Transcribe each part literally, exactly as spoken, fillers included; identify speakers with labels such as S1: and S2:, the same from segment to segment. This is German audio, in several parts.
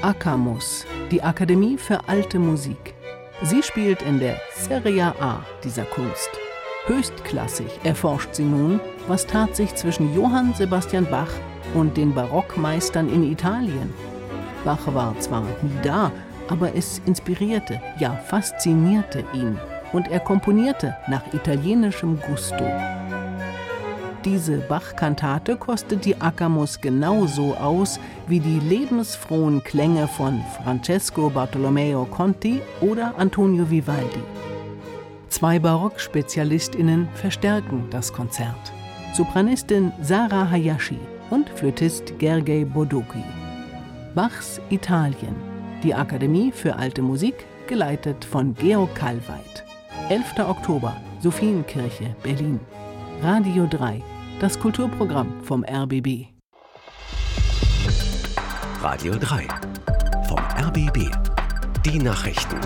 S1: AKAMUS, die Akademie für Alte Musik. Sie spielt in der Serie A dieser Kunst. Höchstklassig erforscht sie nun, was tat sich zwischen Johann Sebastian Bach und den Barockmeistern in Italien. Bach war zwar nie da, aber es inspirierte, ja faszinierte ihn. Und er komponierte nach italienischem Gusto. Diese Bach-Kantate kostet die AKAMUS genauso aus wie die lebensfrohen Klänge von Francesco Bartolomeo Conti oder Antonio Vivaldi. Zwei Barock-SpezialistInnen verstärken das Konzert. Sopranistin Sarah Hayashi und Flötist Gergely Bodoky. Bachs Italien, die Akademie für Alte Musik, geleitet von Georg Kallweit. elfter Oktober, Sophienkirche, Berlin. Radio drei, das Kulturprogramm vom R B B.
S2: Radio drei, vom R B B. Die Nachrichten.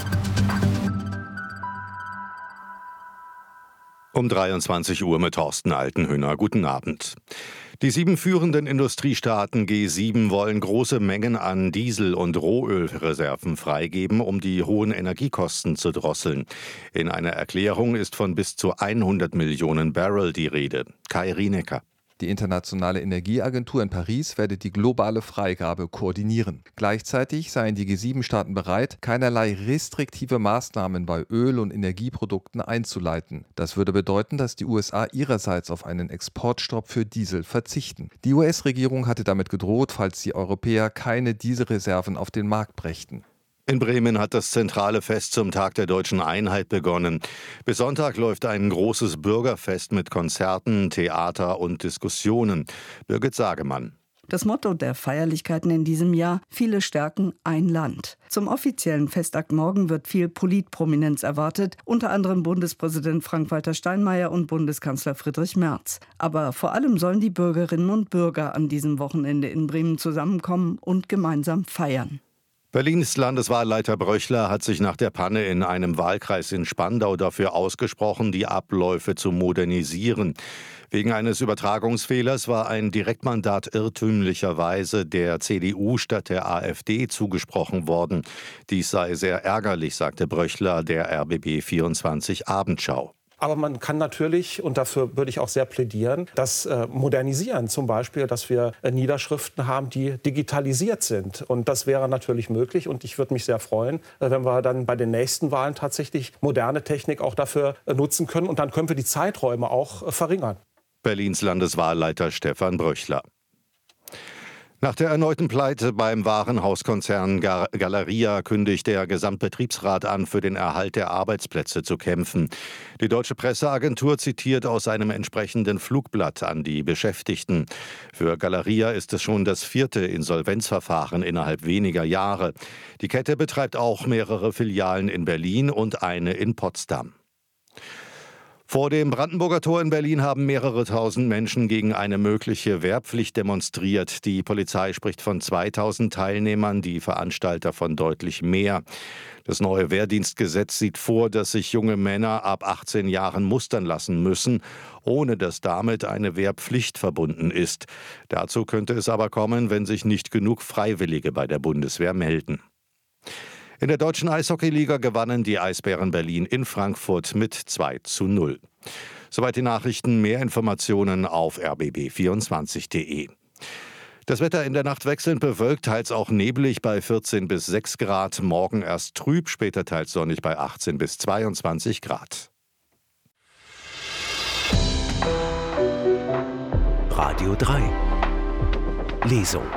S3: Um dreiundzwanzig Uhr mit Thorsten Altenhöhner. Guten Abend. Die sieben führenden Industriestaaten G sieben wollen große Mengen an Diesel- und Rohölreserven freigeben, um die hohen Energiekosten zu drosseln. In einer Erklärung ist von bis zu hundert Millionen Barrel die Rede. Kai Rienecker.
S4: Die Internationale Energieagentur in Paris werde die globale Freigabe koordinieren. Gleichzeitig seien die G sieben Staaten bereit, keinerlei restriktive Maßnahmen bei Öl- und Energieprodukten einzuleiten. Das würde bedeuten, dass die U S A ihrerseits auf einen Exportstopp für Diesel verzichten. Die U S-Regierung hatte damit gedroht, falls die Europäer keine Dieselreserven auf den Markt brächten.
S3: In Bremen hat das zentrale Fest zum Tag der Deutschen Einheit begonnen. Bis Sonntag läuft ein großes Bürgerfest mit Konzerten, Theater und Diskussionen. Birgit Sagemann.
S5: Das Motto der Feierlichkeiten in diesem Jahr: Viele stärken ein Land. Zum offiziellen Festakt morgen wird viel Politprominenz erwartet, unter anderem Bundespräsident Frank-Walter Steinmeier und Bundeskanzler Friedrich Merz. Aber vor allem sollen die Bürgerinnen und Bürger an diesem Wochenende in Bremen zusammenkommen und gemeinsam feiern.
S3: Berlins Landeswahlleiter Bröchler hat sich nach der Panne in einem Wahlkreis in Spandau dafür ausgesprochen, die Abläufe zu modernisieren. Wegen eines Übertragungsfehlers war ein Direktmandat irrtümlicherweise der C D U statt der AfD zugesprochen worden. Dies sei sehr ärgerlich, sagte Bröchler der R B B vierundzwanzig Abendschau.
S6: Aber man kann natürlich, und dafür würde ich auch sehr plädieren, das äh, modernisieren. Zum Beispiel, dass wir äh, Niederschriften haben, die digitalisiert sind. Und das wäre natürlich möglich. Und ich würde mich sehr freuen, äh, wenn wir dann bei den nächsten Wahlen tatsächlich moderne Technik auch dafür äh, nutzen können. Und dann können wir die Zeiträume auch äh, verringern.
S3: Berlins Landeswahlleiter Stefan Bröchler. Nach der erneuten Pleite beim Warenhauskonzern Galeria kündigt der Gesamtbetriebsrat an, für den Erhalt der Arbeitsplätze zu kämpfen. Die Deutsche Presseagentur zitiert aus einem entsprechenden Flugblatt an die Beschäftigten. Für Galeria ist es schon das vierte Insolvenzverfahren innerhalb weniger Jahre. Die Kette betreibt auch mehrere Filialen in Berlin und eine in Potsdam. Vor dem Brandenburger Tor in Berlin haben mehrere tausend Menschen gegen eine mögliche Wehrpflicht demonstriert. Die Polizei spricht von zweitausend Teilnehmern, die Veranstalter von deutlich mehr. Das neue Wehrdienstgesetz sieht vor, dass sich junge Männer ab achtzehn Jahren mustern lassen müssen, ohne dass damit eine Wehrpflicht verbunden ist. Dazu könnte es aber kommen, wenn sich nicht genug Freiwillige bei der Bundeswehr melden. In der deutschen Eishockeyliga gewannen die Eisbären Berlin in Frankfurt mit zwei zu null. Soweit die Nachrichten. Mehr Informationen auf r b b vierundzwanzig punkt d e. Das Wetter in der Nacht wechselnd bewölkt, teils auch neblig bei vierzehn bis sechs Grad. Morgen erst trüb, später teils sonnig bei achtzehn bis zweiundzwanzig Grad.
S2: Radio drei. Lesung.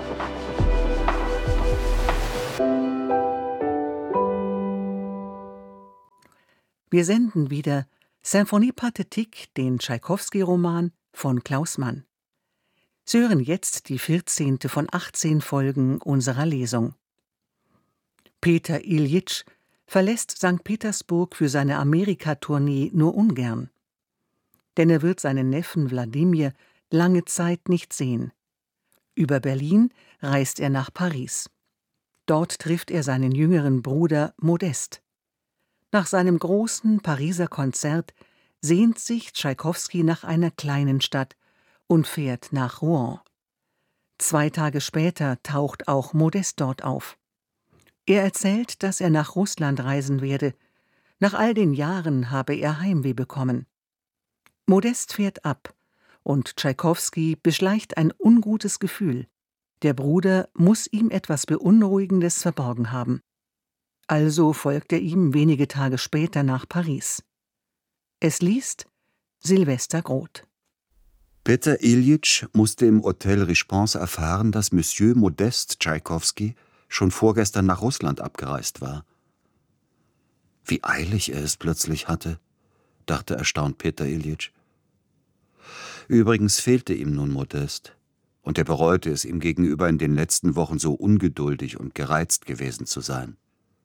S1: Wir senden wieder Symphonie Pathétique, den Tschaikowski-Roman von Klaus Mann. Sie hören jetzt die vierzehnte von achtzehn Folgen unserer Lesung. Peter Iljitsch verlässt Sankt Petersburg für seine Amerika-Tournee nur ungern. Denn er wird seinen Neffen Wladimir lange Zeit nicht sehen. Über Berlin reist er nach Paris. Dort trifft er seinen jüngeren Bruder Modest. Nach seinem großen Pariser Konzert sehnt sich Tschaikowski nach einer kleinen Stadt und fährt nach Rouen.
S7: Zwei Tage später taucht auch Modest dort auf. Er erzählt, dass er nach Russland reisen werde. Nach all den Jahren habe er Heimweh bekommen. Modest fährt ab und Tschaikowski beschleicht ein ungutes Gefühl. Der Bruder muss ihm etwas Beunruhigendes verborgen haben. Also folgt er ihm wenige Tage später nach Paris. Es liest Silvester Groth.
S8: Peter Iljitsch musste im Hotel Richepense erfahren, dass Monsieur Modest Tschaikowski schon vorgestern nach Russland abgereist war. Wie eilig er es plötzlich hatte, dachte erstaunt Peter Iljitsch. Übrigens fehlte ihm nun Modest, und er bereute es ihm gegenüber in den letzten Wochen so ungeduldig und gereizt gewesen zu sein.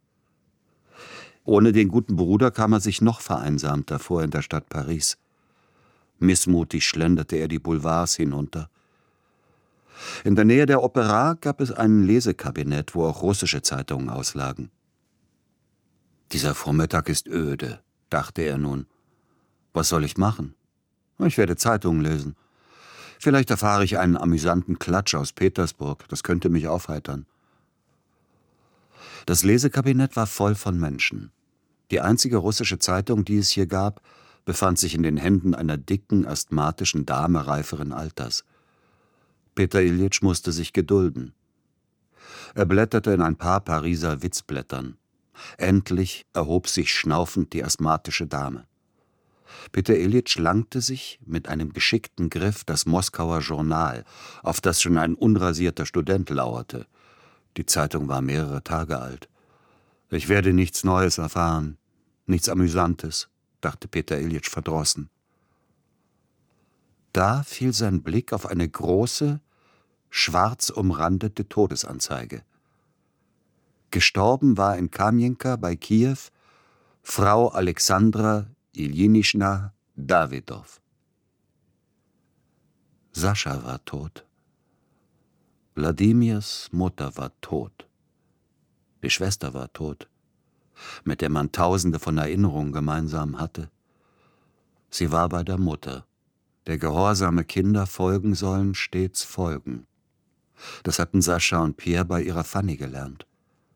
S8: Ohne den guten Bruder kam er sich noch vereinsamter vor in der Stadt Paris. Missmutig schlenderte er die Boulevards hinunter. In der Nähe der Opera gab es ein Lesekabinett, wo auch russische Zeitungen auslagen. »Dieser Vormittag ist öde«, dachte er nun. »Was soll ich machen? Ich werde Zeitungen lesen. Vielleicht erfahre ich einen amüsanten Klatsch aus Petersburg, das könnte mich aufheitern.« Das Lesekabinett war voll von Menschen. Die einzige russische Zeitung, die es hier gab, befand sich in den Händen einer dicken, asthmatischen Dame reiferen Alters. Peter Iljitsch musste sich gedulden. Er blätterte in ein paar Pariser Witzblättern. Endlich erhob sich schnaufend die asthmatische Dame. Peter Iljitsch langte sich mit einem geschickten Griff das Moskauer Journal, auf das schon ein unrasierter Student lauerte. Die Zeitung war mehrere Tage alt. »Ich werde nichts Neues erfahren, nichts Amüsantes«, dachte Peter Iljitsch verdrossen. Da fiel sein Blick auf eine große, schwarz umrandete Todesanzeige. Gestorben war in Kamjenka bei Kiew Frau Alexandra Iljinischna Dawidow. Sascha war tot. Wladimirs Mutter war tot. Die Schwester war tot, mit der man tausende von Erinnerungen gemeinsam hatte. Sie war bei der Mutter. Der gehorsame Kinder folgen sollen stets folgen. Das hatten Sascha und Pierre bei ihrer Fanny gelernt.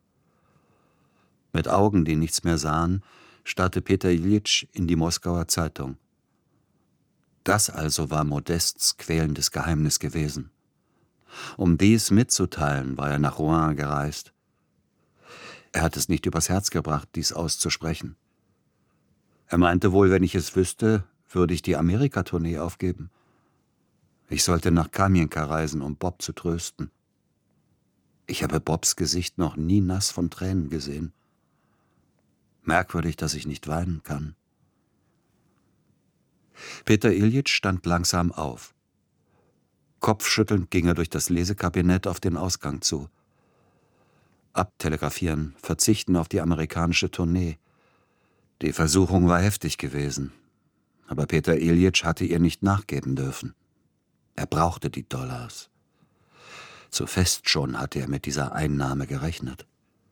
S8: Mit Augen, die nichts mehr sahen, starrte Peter Iljitsch in die Moskauer Zeitung. Das also war Modests quälendes Geheimnis gewesen. Um dies mitzuteilen, war er nach Rouen gereist. Er hat es nicht übers Herz gebracht, dies auszusprechen. Er meinte wohl, wenn ich es wüsste, würde ich die Amerikatournee aufgeben. Ich sollte nach Kamjenka reisen, um Bob zu trösten. Ich habe Bobs Gesicht noch nie nass von Tränen gesehen. Merkwürdig, dass ich nicht weinen kann. Peter Iljitsch stand langsam auf. Kopfschüttelnd ging er durch das Lesekabinett auf den Ausgang zu. Abtelegrafieren, verzichten auf die amerikanische Tournee. Die Versuchung war heftig gewesen. Aber Peter Iljitsch hatte ihr nicht nachgeben dürfen. Er brauchte die Dollars. Zu fest schon hatte er mit dieser Einnahme gerechnet.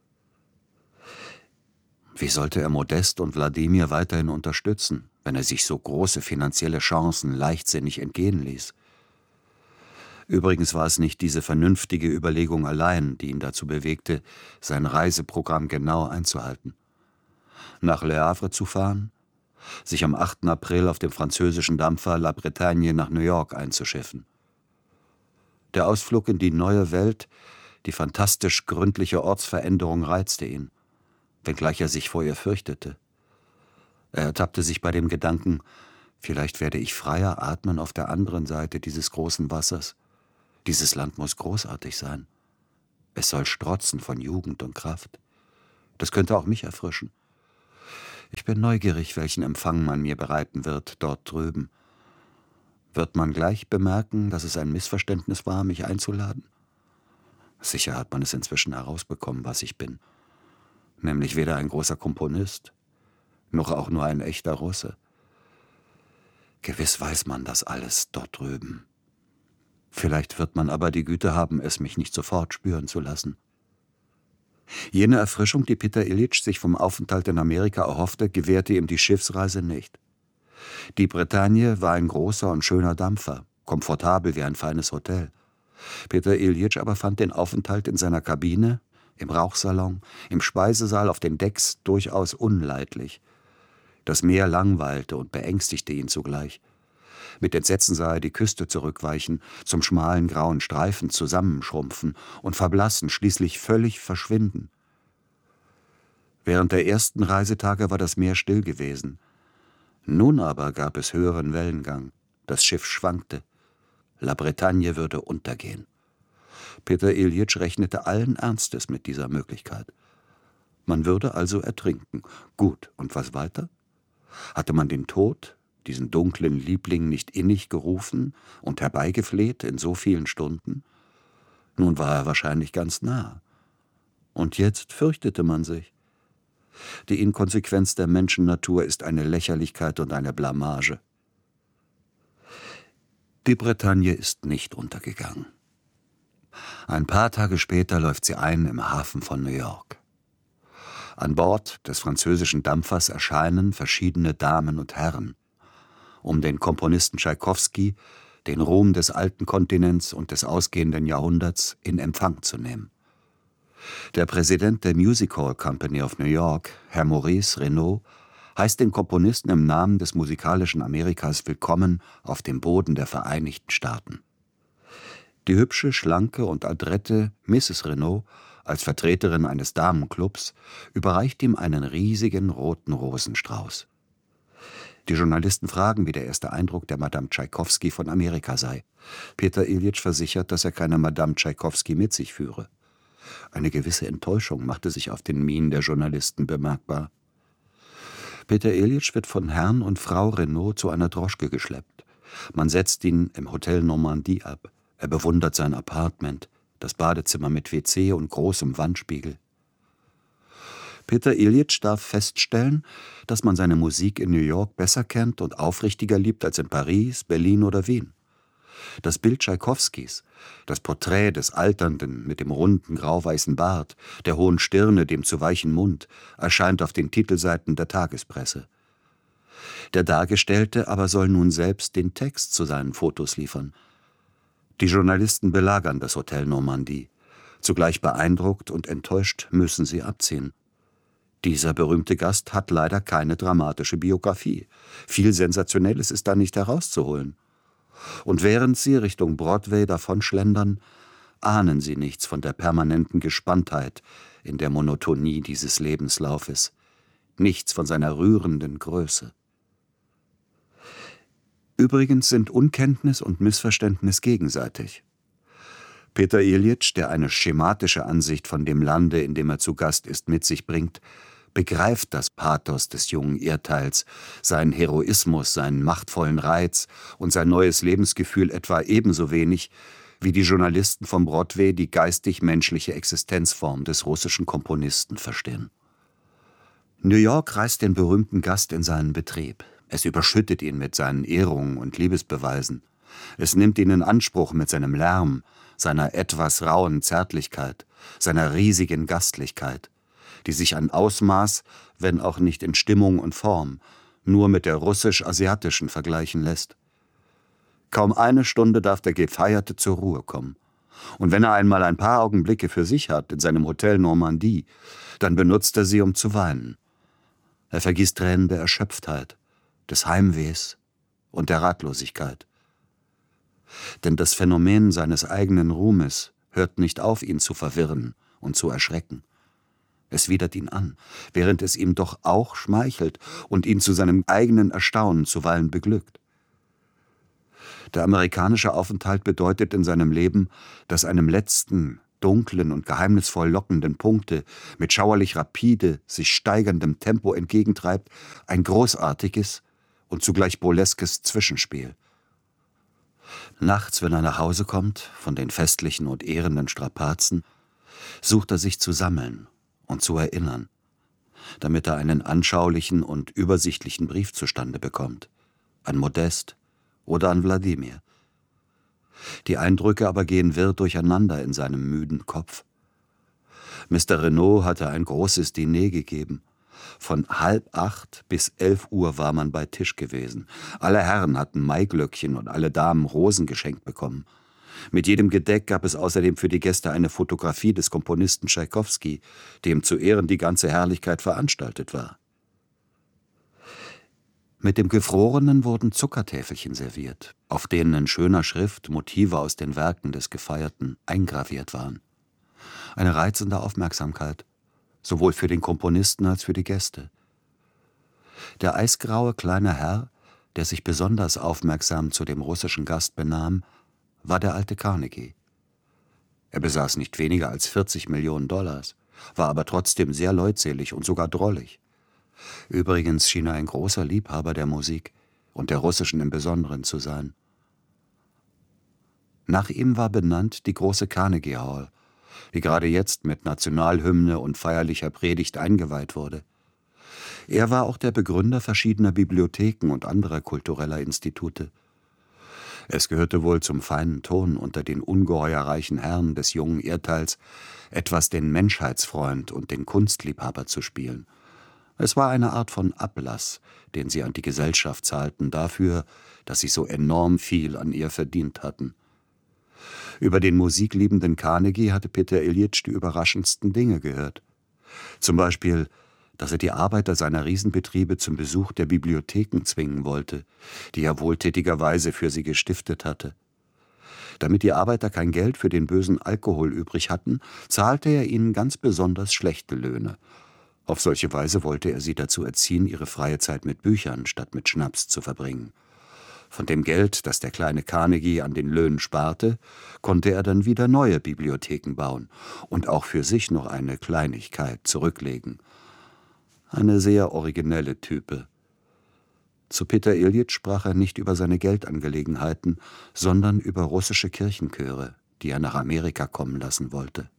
S8: Wie sollte er Modest und Wladimir weiterhin unterstützen, wenn er sich so große finanzielle Chancen leichtsinnig entgehen ließ? Übrigens war es nicht diese vernünftige Überlegung allein, die ihn dazu bewegte, sein Reiseprogramm genau einzuhalten. Nach Le Havre zu fahren, sich am achten April auf dem französischen Dampfer La Bretagne nach New York einzuschiffen. Der Ausflug in die neue Welt, die fantastisch gründliche Ortsveränderung reizte ihn, wenngleich er sich vor ihr fürchtete. Er ertappte sich bei dem Gedanken, vielleicht werde ich freier atmen auf der anderen Seite dieses großen Wassers. Dieses Land muss großartig sein. Es soll strotzen von Jugend und Kraft. Das könnte auch mich erfrischen. Ich bin neugierig, welchen Empfang man mir bereiten wird, dort drüben. Wird man gleich bemerken, dass es ein Missverständnis war, mich einzuladen? Sicher hat man es inzwischen herausbekommen, was ich bin. Nämlich weder ein großer Komponist, noch auch nur ein echter Russe. Gewiss weiß man das alles dort drüben. Vielleicht wird man aber die Güte haben, es mich nicht sofort spüren zu lassen. Jene Erfrischung, die Peter Iljitsch sich vom Aufenthalt in Amerika erhoffte, gewährte ihm die Schiffsreise nicht. Die Bretagne war ein großer und schöner Dampfer, komfortabel wie ein feines Hotel. Peter Iljitsch aber fand den Aufenthalt in seiner Kabine, im Rauchsalon, im Speisesaal, auf den Decks durchaus unleidlich. Das Meer langweilte und beängstigte ihn zugleich. Mit Entsetzen sah er die Küste zurückweichen, zum schmalen grauen Streifen zusammenschrumpfen und verblassen, schließlich völlig verschwinden. Während der ersten Reisetage war das Meer still gewesen. Nun aber gab es höheren Wellengang. Das Schiff schwankte. La Bretagne würde untergehen. Peter Iljitsch rechnete allen Ernstes mit dieser Möglichkeit. Man würde also ertrinken. Gut, und was weiter? Hatte man den Tod, diesen dunklen Liebling, nicht innig gerufen und herbeigefleht in so vielen Stunden? Nun war er wahrscheinlich ganz nah. Und jetzt fürchtete man sich. Die Inkonsequenz der Menschennatur ist eine Lächerlichkeit und eine Blamage. Die Bretagne ist nicht untergegangen. Ein paar Tage später läuft sie ein im Hafen von New York. An Bord des französischen Dampfers erscheinen verschiedene Damen und Herren, um den Komponisten Tschaikowski, den Ruhm des alten Kontinents und des ausgehenden Jahrhunderts, in Empfang zu nehmen. Der Präsident der Music Hall Company of New York, Herr Maurice Renaud, heißt den Komponisten im Namen des musikalischen Amerikas willkommen auf dem Boden der Vereinigten Staaten. Die hübsche, schlanke und adrette Misses Renaud, als Vertreterin eines Damenclubs, überreicht ihm einen riesigen roten Rosenstrauß. Die Journalisten fragen, wie der erste Eindruck der Madame Tschaikowski von Amerika sei. Peter Iljitsch versichert, dass er keine Madame Tschaikowski mit sich führe. Eine gewisse Enttäuschung machte sich auf den Mienen der Journalisten bemerkbar. Peter Iljitsch wird von Herrn und Frau Renaud zu einer Droschke geschleppt. Man setzt ihn im Hotel Normandie ab. Er bewundert sein Appartement, das Badezimmer mit W C und großem Wandspiegel. Peter Iljitsch darf feststellen, dass man seine Musik in New York besser kennt und aufrichtiger liebt als in Paris, Berlin oder Wien. Das Bild Tschaikowskis, das Porträt des Alternden mit dem runden grauweißen Bart, der hohen Stirne, dem zu weichen Mund, erscheint auf den Titelseiten der Tagespresse. Der Dargestellte aber soll nun selbst den Text zu seinen Fotos liefern. Die Journalisten belagern das Hotel Normandie. Zugleich beeindruckt und enttäuscht müssen sie abziehen. Dieser berühmte Gast hat leider keine dramatische Biografie. Viel Sensationelles ist da nicht herauszuholen. Und während sie Richtung Broadway davonschlendern, ahnen sie nichts von der permanenten Gespanntheit in der Monotonie dieses Lebenslaufes, nichts von seiner rührenden Größe. Übrigens sind Unkenntnis und Missverständnis gegenseitig. Peter Iljitsch, der eine schematische Ansicht von dem Lande, in dem er zu Gast ist, mit sich bringt, begreift das Pathos des jungen Erdteils, seinen Heroismus, seinen machtvollen Reiz und sein neues Lebensgefühl etwa ebenso wenig, wie die Journalisten vom Broadway die geistig-menschliche Existenzform des russischen Komponisten verstehen. New York reißt den berühmten Gast in seinen Betrieb. Es überschüttet ihn mit seinen Ehrungen und Liebesbeweisen. Es nimmt ihn in Anspruch mit seinem Lärm, seiner etwas rauen Zärtlichkeit, seiner riesigen Gastlichkeit, die sich an Ausmaß, wenn auch nicht in Stimmung und Form, nur mit der russisch-asiatischen vergleichen lässt. Kaum eine Stunde darf der Gefeierte zur Ruhe kommen. Und wenn er einmal ein paar Augenblicke für sich hat in seinem Hotel Normandie, dann benutzt er sie, um zu weinen. Er vergießt Tränen der Erschöpftheit, des Heimwehs und der Ratlosigkeit. Denn das Phänomen seines eigenen Ruhmes hört nicht auf, ihn zu verwirren und zu erschrecken. Es widert ihn an, während es ihm doch auch schmeichelt und ihn zu seinem eigenen Erstaunen zuweilen beglückt. Der amerikanische Aufenthalt bedeutet in seinem Leben, dass einem letzten, dunklen und geheimnisvoll lockenden Punkte mit schauerlich rapide, sich steigerndem Tempo entgegentreibt, ein großartiges und zugleich burleskes Zwischenspiel. Nachts, wenn er nach Hause kommt, von den festlichen und ehrenden Strapazen, sucht er sich zu sammeln und zu erinnern, damit er einen anschaulichen und übersichtlichen Brief zustande bekommt, an Modest oder an Wladimir. Die Eindrücke aber gehen wirr durcheinander in seinem müden Kopf. Mister Renaud hatte ein großes Diner gegeben. Von halb acht bis elf Uhr war man bei Tisch gewesen. Alle Herren hatten Maiglöckchen und alle Damen Rosen geschenkt bekommen. Mit jedem Gedeck gab es außerdem für die Gäste eine Fotografie des Komponisten Tschaikowski, dem zu Ehren die ganze Herrlichkeit veranstaltet war. Mit dem Gefrorenen wurden Zuckertäfelchen serviert, auf denen in schöner Schrift Motive aus den Werken des Gefeierten eingraviert waren. Eine reizende Aufmerksamkeit, sowohl für den Komponisten als für die Gäste. Der eisgraue kleine Herr, der sich besonders aufmerksam zu dem russischen Gast benahm, war der alte Carnegie. Er besaß nicht weniger als vierzig Millionen Dollars, war aber trotzdem sehr leutselig und sogar drollig. Übrigens schien er ein großer Liebhaber der Musik und der russischen im Besonderen zu sein. Nach ihm war benannt die große Carnegie Hall, die gerade jetzt mit Nationalhymne und feierlicher Predigt eingeweiht wurde. Er war auch der Begründer verschiedener Bibliotheken und anderer kultureller Institute. Es gehörte wohl zum feinen Ton unter den ungeheuer reichen Herren des jungen Erdteils, etwas den Menschheitsfreund und den Kunstliebhaber zu spielen. Es war eine Art von Ablass, den sie an die Gesellschaft zahlten, dafür, dass sie so enorm viel an ihr verdient hatten. Über den musikliebenden Carnegie hatte Peter Iljitsch die überraschendsten Dinge gehört. Zum Beispiel, dass er die Arbeiter seiner Riesenbetriebe zum Besuch der Bibliotheken zwingen wollte, die er wohltätigerweise für sie gestiftet hatte. Damit die Arbeiter kein Geld für den bösen Alkohol übrig hatten, zahlte er ihnen ganz besonders schlechte Löhne. Auf solche Weise wollte er sie dazu erziehen, ihre freie Zeit mit Büchern statt mit Schnaps zu verbringen. Von dem Geld, das der kleine Carnegie an den Löhnen sparte, konnte er dann wieder neue Bibliotheken bauen und auch für sich noch eine Kleinigkeit zurücklegen. Eine sehr originelle Type. Zu Peter Iljitsch sprach er nicht über seine Geldangelegenheiten, sondern über russische Kirchenchöre, die er nach Amerika kommen lassen wollte.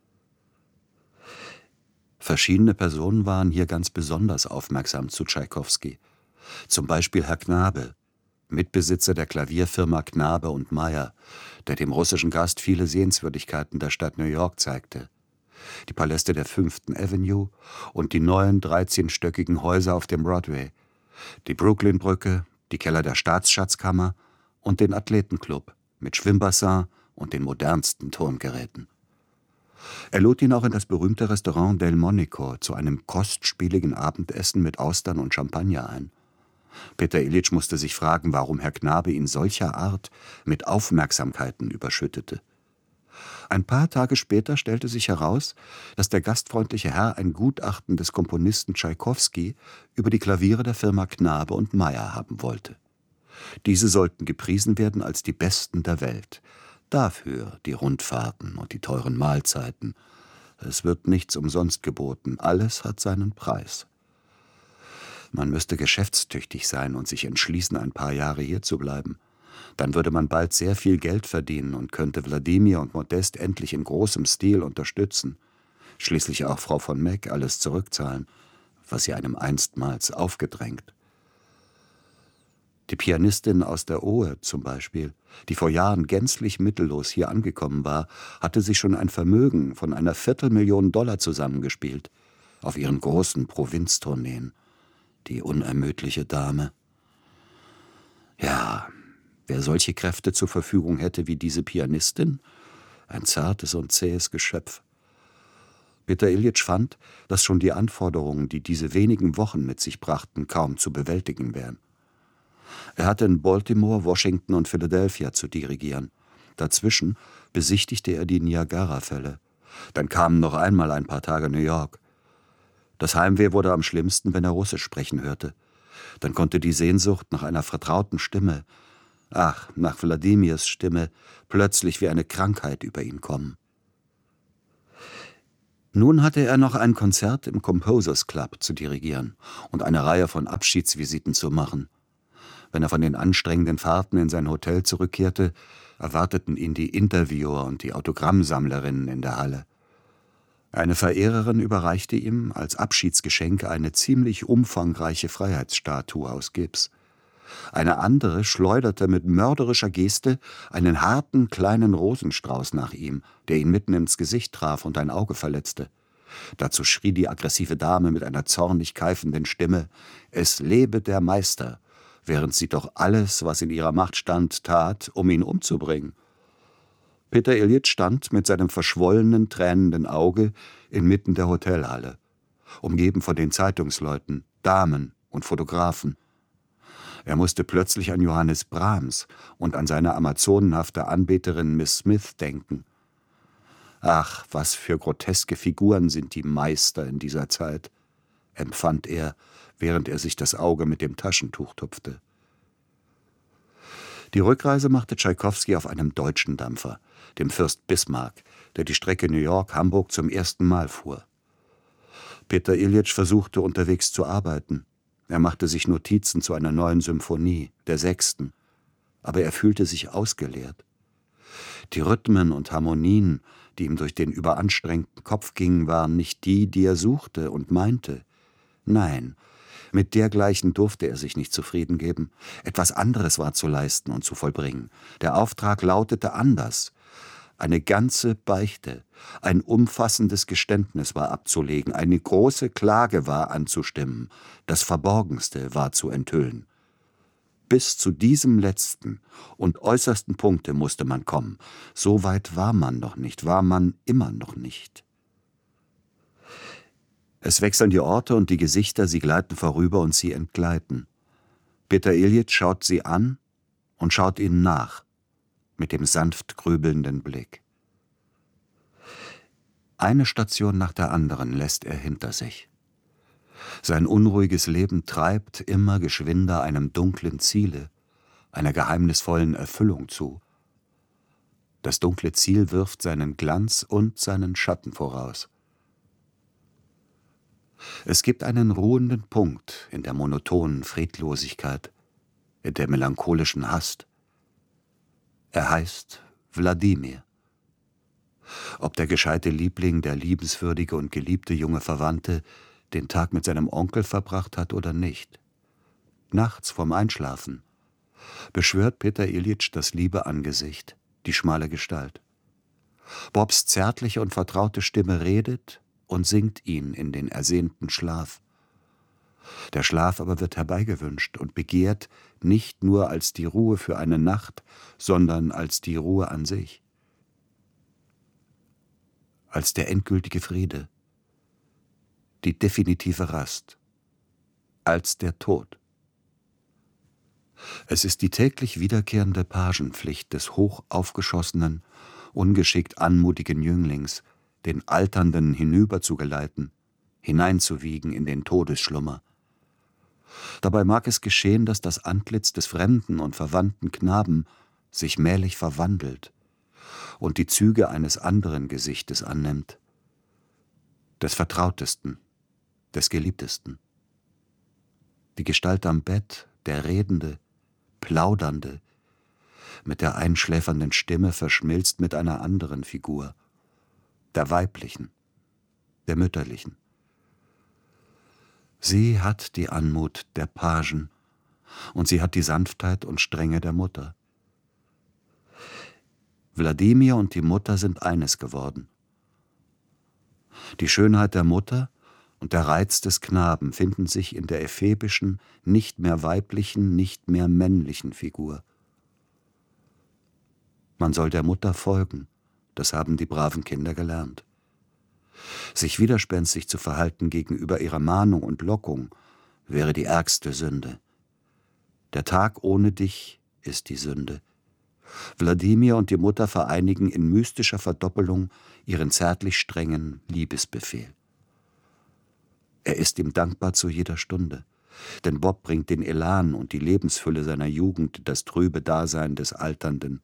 S8: Verschiedene Personen waren hier ganz besonders aufmerksam zu Tschaikowski. Zum Beispiel Herr Knabe, Mitbesitzer der Klavierfirma Knabe und Meyer, der dem russischen Gast viele Sehenswürdigkeiten der Stadt New York zeigte. Die Paläste der Fünften Avenue und die neuen dreizehnstöckigen Häuser auf dem Broadway, die Brooklyn-Brücke, die Keller der Staatsschatzkammer und den Athletenclub mit Schwimmbassin und den modernsten Turmgeräten. Er lud ihn auch in das berühmte Restaurant Delmonico zu einem kostspieligen Abendessen mit Austern und Champagner ein. Peter Iljitsch musste sich fragen, warum Herr Knabe ihn solcher Art mit Aufmerksamkeiten überschüttete. Ein paar Tage später stellte sich heraus, dass der gastfreundliche Herr ein Gutachten des Komponisten Tschaikowski über die Klaviere der Firma Knabe und Meyer haben wollte. Diese sollten gepriesen werden als die besten der Welt. Dafür die Rundfahrten und die teuren Mahlzeiten. Es wird nichts umsonst geboten, alles hat seinen Preis. Man müsste geschäftstüchtig sein und sich entschließen, ein paar Jahre hier zu bleiben. Dann würde man bald sehr viel Geld verdienen und könnte Wladimir und Modest endlich in großem Stil unterstützen. Schließlich auch Frau von Meck alles zurückzahlen, was sie einem einstmals aufgedrängt. Die Pianistin aus der Ohe zum Beispiel, die vor Jahren gänzlich mittellos hier angekommen war, hatte sich schon ein Vermögen von einer Viertelmillion Dollar zusammengespielt, auf ihren großen Provinztourneen. Die unermüdliche Dame. Ja, wer solche Kräfte zur Verfügung hätte wie diese Pianistin, ein zartes und zähes Geschöpf. Peter Iljitsch fand, dass schon die Anforderungen, die diese wenigen Wochen mit sich brachten, kaum zu bewältigen wären. Er hatte in Baltimore, Washington und Philadelphia zu dirigieren. Dazwischen besichtigte er die Niagara-Fälle. Dann kamen noch einmal ein paar Tage New York. Das Heimweh wurde am schlimmsten, wenn er Russisch sprechen hörte. Dann konnte die Sehnsucht nach einer vertrauten Stimme, ach, nach Wladimirs Stimme, plötzlich wie eine Krankheit über ihn kommen. Nun hatte er noch ein Konzert im Composers Club zu dirigieren und eine Reihe von Abschiedsvisiten zu machen. Wenn er von den anstrengenden Fahrten in sein Hotel zurückkehrte, erwarteten ihn die Interviewer und die Autogrammsammlerinnen in der Halle. Eine Verehrerin überreichte ihm als Abschiedsgeschenk eine ziemlich umfangreiche Freiheitsstatue aus Gips. Eine andere schleuderte mit mörderischer Geste einen harten kleinen Rosenstrauß nach ihm, der ihn mitten ins Gesicht traf und ein Auge verletzte. Dazu schrie die aggressive Dame mit einer zornig keifenden Stimme: »Es lebe der Meister«, während sie doch alles, was in ihrer Macht stand, tat, um ihn umzubringen. Peter Iljitsch stand mit seinem verschwollenen, tränenden Auge inmitten der Hotelhalle, umgeben von den Zeitungsleuten, Damen und Fotografen. Er musste plötzlich an Johannes Brahms und an seine amazonenhafte Anbeterin Miss Smith denken. Ach, was für groteske Figuren sind die Meister in dieser Zeit, empfand er, während er sich das Auge mit dem Taschentuch tupfte. Die Rückreise machte Tschaikowski auf einem deutschen Dampfer, dem Fürst Bismarck, der die Strecke New York–Hamburg zum ersten Mal fuhr. Peter Iljitsch versuchte unterwegs zu arbeiten. Er machte sich Notizen zu einer neuen Symphonie, der sechsten, aber er fühlte sich ausgeleert. Die Rhythmen und Harmonien, die ihm durch den überanstrengten Kopf gingen, waren nicht die, die er suchte und meinte. Nein, mit dergleichen durfte er sich nicht zufrieden geben. Etwas anderes war zu leisten und zu vollbringen. Der Auftrag lautete anders. Eine ganze Beichte, ein umfassendes Geständnis war abzulegen, eine große Klage war anzustimmen, das Verborgenste war zu enthüllen. Bis zu diesem letzten und äußersten Punkte musste man kommen. So weit war man noch nicht, war man immer noch nicht. Es wechseln die Orte und die Gesichter, sie gleiten vorüber und sie entgleiten. Peter Iljitsch schaut sie an und schaut ihnen nach, mit dem sanft grübelnden Blick. Eine Station nach der anderen lässt er hinter sich. Sein unruhiges Leben treibt immer geschwinder einem dunklen Ziele, einer geheimnisvollen Erfüllung zu. Das dunkle Ziel wirft seinen Glanz und seinen Schatten voraus. Es gibt einen ruhenden Punkt in der monotonen Friedlosigkeit, in der melancholischen Hast. Er heißt Wladimir. Ob der gescheite Liebling, der liebenswürdige und geliebte junge Verwandte, den Tag mit seinem Onkel verbracht hat oder nicht. Nachts vorm Einschlafen beschwört Peter Iljitsch das liebe Angesicht, die schmale Gestalt. Bobs zärtliche und vertraute Stimme redet und singt ihn in den ersehnten Schlaf. Der Schlaf aber wird herbeigewünscht und begehrt nicht nur als die Ruhe für eine Nacht, sondern als die Ruhe an sich. Als der endgültige Friede, die definitive Rast, als der Tod. Es ist die täglich wiederkehrende Pagenpflicht des hoch aufgeschossenen, ungeschickt anmutigen Jünglings, den Alternden hinüberzugeleiten, hineinzuwiegen in den Todesschlummer. Dabei mag es geschehen, dass das Antlitz des fremden und verwandten Knaben sich mählich verwandelt und die Züge eines anderen Gesichtes annimmt, des Vertrautesten, des Geliebtesten. Die Gestalt am Bett, der Redende, Plaudernde, mit der einschläfernden Stimme verschmilzt mit einer anderen Figur, der weiblichen, der mütterlichen. Sie hat die Anmut der Pagen und sie hat die Sanftheit und Strenge der Mutter. Wladimir und die Mutter sind eines geworden. Die Schönheit der Mutter und der Reiz des Knaben finden sich in der ephebischen, nicht mehr weiblichen, nicht mehr männlichen Figur. Man soll der Mutter folgen, das haben die braven Kinder gelernt. Sich widerspenstig zu verhalten gegenüber ihrer Mahnung und Lockung wäre die ärgste Sünde. Der Tag ohne dich ist die Sünde. Wladimir und die Mutter vereinigen in mystischer Verdoppelung ihren zärtlich strengen Liebesbefehl. Er ist ihm dankbar zu jeder Stunde, denn Bob bringt den Elan und die Lebensfülle seiner Jugend, das trübe Dasein des Alternden.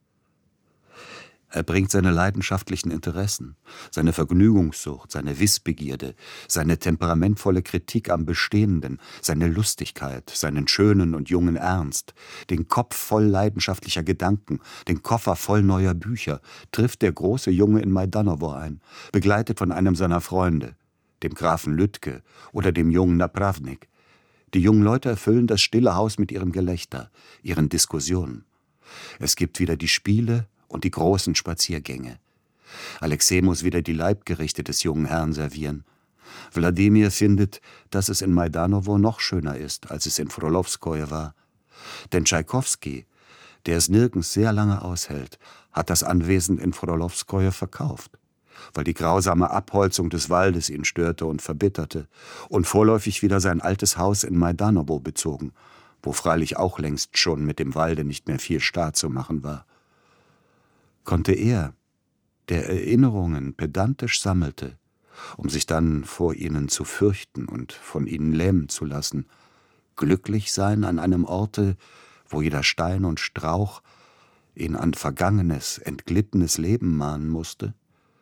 S8: Er bringt seine leidenschaftlichen Interessen, seine Vergnügungssucht, seine Wissbegierde, seine temperamentvolle Kritik am Bestehenden, seine Lustigkeit, seinen schönen und jungen Ernst, den Kopf voll leidenschaftlicher Gedanken, den Koffer voll neuer Bücher, trifft der große Junge in Majdanowo ein, begleitet von einem seiner Freunde, dem Grafen Lütke oder dem jungen Napravnik. Die jungen Leute erfüllen das stille Haus mit ihrem Gelächter, ihren Diskussionen. Es gibt wieder die Spiele und die großen Spaziergänge. Alexei muss wieder die Leibgerichte des jungen Herrn servieren. Wladimir findet, dass es in Majdanowo noch schöner ist, als es in Frolowskoje war. Denn Tschaikowski, der es nirgends sehr lange aushält, hat das Anwesen in Frodolowskoje verkauft, weil die grausame Abholzung des Waldes ihn störte und verbitterte, und vorläufig wieder sein altes Haus in Majdanowo bezogen, wo freilich auch längst schon mit dem Walde nicht mehr viel Staat zu machen war. Konnte er, der Erinnerungen pedantisch sammelte, um sich dann vor ihnen zu fürchten und von ihnen lähmen zu lassen, glücklich sein an einem Orte, wo jeder Stein und Strauch ihn an vergangenes, entglittenes Leben mahnen musste?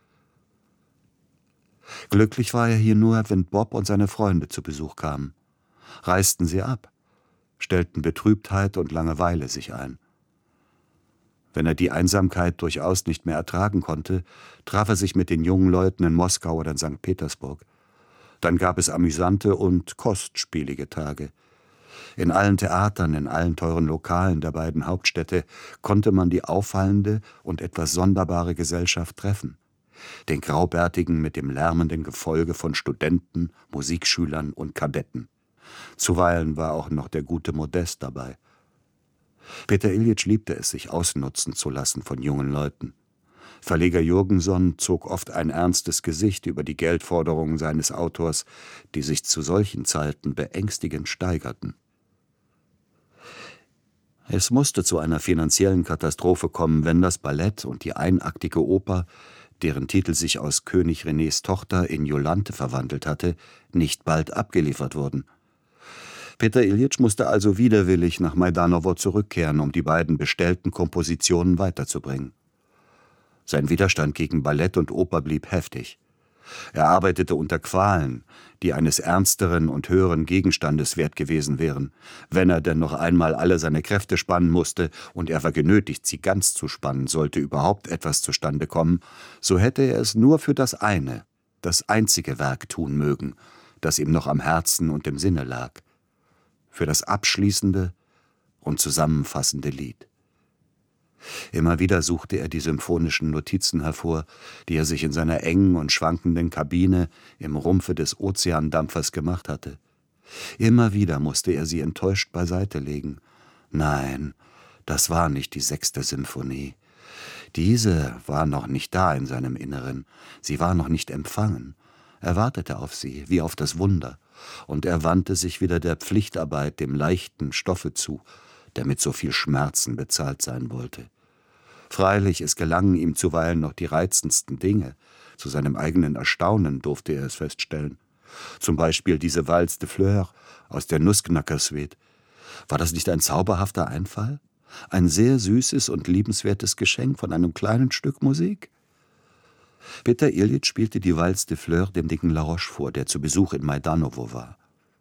S8: Glücklich war er hier nur, wenn Bob und seine Freunde zu Besuch kamen. Reisten sie ab, stellten Betrübtheit und Langeweile sich ein. Wenn er die Einsamkeit durchaus nicht mehr ertragen konnte, traf er sich mit den jungen Leuten in Moskau oder in Sankt Petersburg. Dann gab es amüsante und kostspielige Tage. In allen Theatern, in allen teuren Lokalen der beiden Hauptstädte konnte man die auffallende und etwas sonderbare Gesellschaft treffen. Den Graubärtigen mit dem lärmenden Gefolge von Studenten, Musikschülern und Kadetten. Zuweilen war auch noch der gute Modest dabei. Peter Iljitsch liebte es, sich ausnutzen zu lassen von jungen Leuten. Verleger Jurgenson zog oft ein ernstes Gesicht über die Geldforderungen seines Autors, die sich zu solchen Zeiten beängstigend steigerten. Es musste zu einer finanziellen Katastrophe kommen, wenn das Ballett und die einaktige Oper, deren Titel sich aus König Renés Tochter in Jolante verwandelt hatte, nicht bald abgeliefert wurden. Peter Iljitsch musste also widerwillig nach Majdanowo zurückkehren, um die beiden bestellten Kompositionen weiterzubringen. Sein Widerstand gegen Ballett und Oper blieb heftig. Er arbeitete unter Qualen, die eines ernsteren und höheren Gegenstandes wert gewesen wären, wenn er denn noch einmal alle seine Kräfte spannen musste, und er war genötigt, sie ganz zu spannen, sollte überhaupt etwas zustande kommen, so hätte er es nur für das eine, das einzige Werk tun mögen, das ihm noch am Herzen und im Sinne lag, für das abschließende und zusammenfassende Lied. Immer wieder suchte er die symphonischen Notizen hervor, die er sich in seiner engen und schwankenden Kabine im Rumpfe des Ozeandampfers gemacht hatte. Immer wieder musste er sie enttäuscht beiseite legen. Nein, das war nicht die sechste Symphonie. Diese war noch nicht da in seinem Inneren, sie war noch nicht empfangen. Er wartete auf sie, wie auf das Wunder, und er wandte sich wieder der Pflichtarbeit, dem leichten Stoffe zu, der mit so viel Schmerzen bezahlt sein wollte. Freilich, es gelangen ihm zuweilen noch die reizendsten Dinge. Zu seinem eigenen Erstaunen durfte er es feststellen. Zum Beispiel diese Valse de Fleurs aus der Nussknacker-Suite. War das nicht ein zauberhafter Einfall? Ein sehr süßes und liebenswertes Geschenk von einem kleinen Stück Musik? Peter Iljitsch spielte die Valse de Fleurs dem dicken Laroche vor, der zu Besuch in Majdanowo war.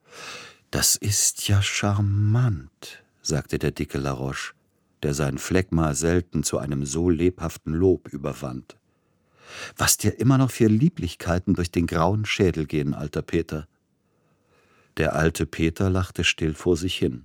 S8: »Das ist ja charmant«, sagte der dicke Laroche, der sein Phlegma selten zu einem so lebhaften Lob überwand. »Was dir immer noch für Lieblichkeiten durch den grauen Schädel gehen, alter Peter.« Der alte Peter lachte still vor sich hin.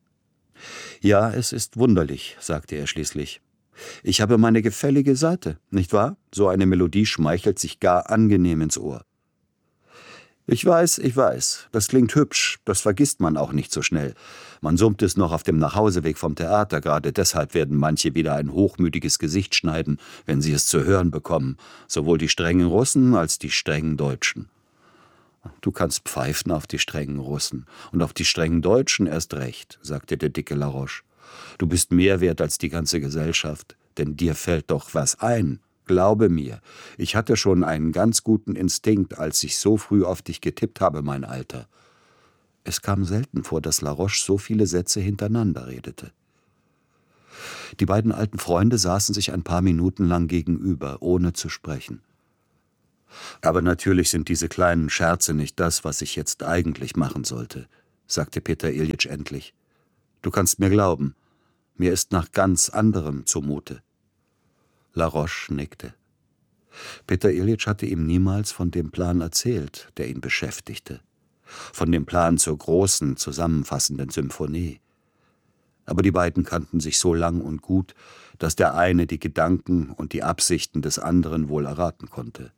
S8: »Ja, es ist wunderlich«, sagte er schließlich. »Ich habe meine gefällige Seite, nicht wahr? So eine Melodie schmeichelt sich gar angenehm ins Ohr.« »Ich weiß, ich weiß, das klingt hübsch, das vergisst man auch nicht so schnell. Man summt es noch auf dem Nachhauseweg vom Theater, gerade deshalb werden manche wieder ein hochmütiges Gesicht schneiden, wenn sie es zu hören bekommen, sowohl die strengen Russen als die strengen Deutschen.« »Du kannst pfeifen auf die strengen Russen und auf die strengen Deutschen erst recht«, sagte der dicke Laroche. »Du bist mehr wert als die ganze Gesellschaft, denn dir fällt doch was ein. Glaube mir, ich hatte schon einen ganz guten Instinkt, als ich so früh auf dich getippt habe, mein Alter.« Es kam selten vor, dass Laroche so viele Sätze hintereinander redete. Die beiden alten Freunde saßen sich ein paar Minuten lang gegenüber, ohne zu sprechen. »Aber natürlich sind diese kleinen Scherze nicht das, was ich jetzt eigentlich machen sollte«, sagte Peter Iljitsch endlich. »Du kannst mir glauben, mir ist nach ganz anderem zumute.« Laroche nickte. Peter Iljitsch hatte ihm niemals von dem Plan erzählt, der ihn beschäftigte, von dem Plan zur großen, zusammenfassenden Symphonie. Aber die beiden kannten sich so lang und gut, dass der eine die Gedanken und die Absichten des anderen wohl erraten konnte.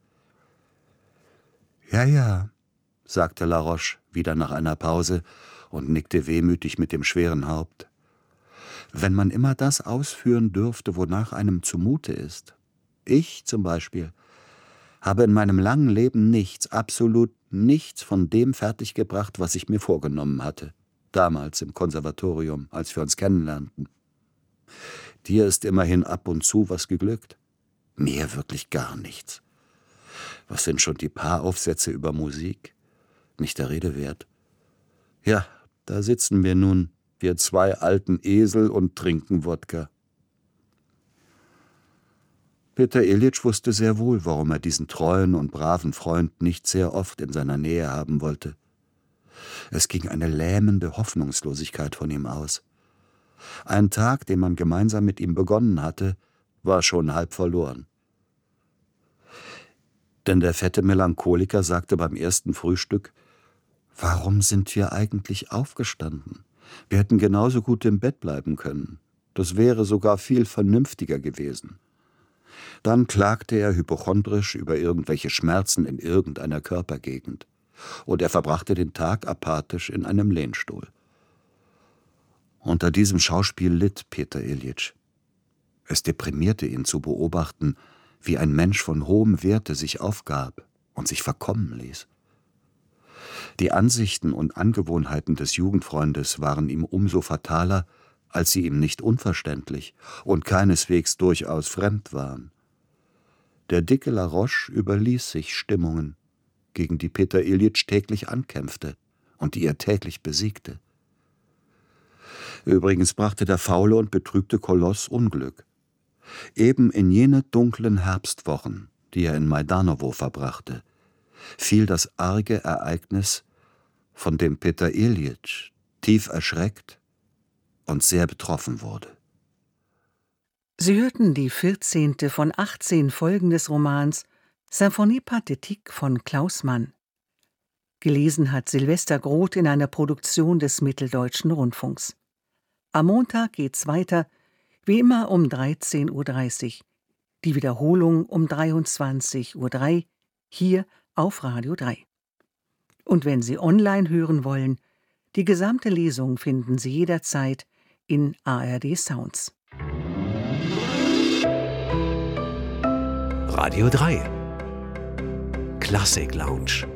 S8: »Ja, ja«, sagte Laroche wieder nach einer Pause und nickte wehmütig mit dem schweren Haupt. Wenn man immer das ausführen dürfte, wonach einem zumute ist. Ich zum Beispiel habe in meinem langen Leben nichts, absolut nichts von dem fertiggebracht, was ich mir vorgenommen hatte. Damals im Konservatorium, als wir uns kennenlernten. Dir ist immerhin ab und zu was geglückt. Mir wirklich gar nichts. Was sind schon die paar Aufsätze über Musik? Nicht der Rede wert. Ja, da sitzen wir nun, wir zwei alten Esel, und trinken Wodka. Peter Iljitsch wusste sehr wohl, warum er diesen treuen und braven Freund nicht sehr oft in seiner Nähe haben wollte. Es ging eine lähmende Hoffnungslosigkeit von ihm aus. Ein Tag, den man gemeinsam mit ihm begonnen hatte, war schon halb verloren. Denn der fette Melancholiker sagte beim ersten Frühstück: »Warum sind wir eigentlich aufgestanden? Wir hätten genauso gut im Bett bleiben können. Das wäre sogar viel vernünftiger gewesen.« Dann klagte er hypochondrisch über irgendwelche Schmerzen in irgendeiner Körpergegend. Und er verbrachte den Tag apathisch in einem Lehnstuhl. Unter diesem Schauspiel litt Peter Iljitsch. Es deprimierte ihn zu beobachten, wie ein Mensch von hohem Werte sich aufgab und sich verkommen ließ. Die Ansichten und Angewohnheiten des Jugendfreundes waren ihm umso fataler, als sie ihm nicht unverständlich und keineswegs durchaus fremd waren. Der dicke Laroche überließ sich Stimmungen, gegen die Peter Iljitsch täglich ankämpfte und die er täglich besiegte. Übrigens brachte der faule und betrübte Koloss Unglück. Eben in jene dunklen Herbstwochen, die er in Majdanowo verbrachte, fiel das arge Ereignis, von dem Peter Iljitsch tief erschreckt und sehr betroffen wurde.
S7: Sie hörten die vierzehnte von achtzehn Folgen des Romans Symphonie Pathétique von Klaus Mann. Gelesen hat Silvester Groth in einer Produktion des Mitteldeutschen Rundfunks. Am Montag geht's weiter, wie immer um dreizehn Uhr dreißig. Die Wiederholung um dreiundzwanzig Uhr drei, hier auf Radio drei. Und wenn Sie online hören wollen, die gesamte Lesung finden Sie jederzeit in A R D Sounds.
S2: Radio drei Klassik Lounge.